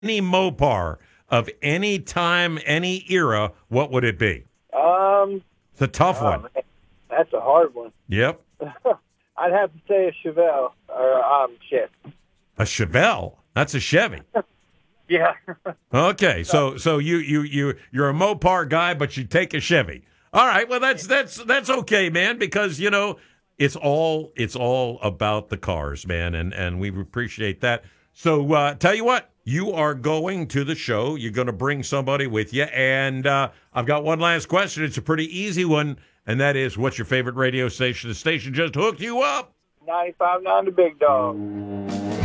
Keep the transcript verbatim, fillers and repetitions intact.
any Mopar of any time, any era, what would it be? Um, It's a tough oh, one. man, that's a hard one. Yep. I'd have to say a Chevelle or um shit. A Chevelle. That's a Chevy. Yeah. Okay, so so you you you you're a Mopar guy, but you take a Chevy. All right, well that's that's that's okay, man, because you know it's all it's all about the cars, man, and and we appreciate that. So uh, tell you what, you are going to the show. You're going to bring somebody with you, and uh, I've got one last question. It's a pretty easy one, and that is, what's your favorite radio station? The station just hooked you up. ninety-five point nine The Big Dog.